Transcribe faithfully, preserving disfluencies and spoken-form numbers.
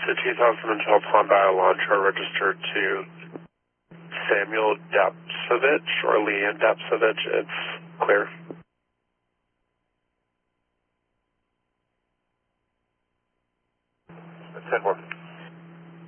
the two thousand twelve Honda Elantra registered to Samuel Dapsovich or Leanne Dapsovich. It's clear. ten four.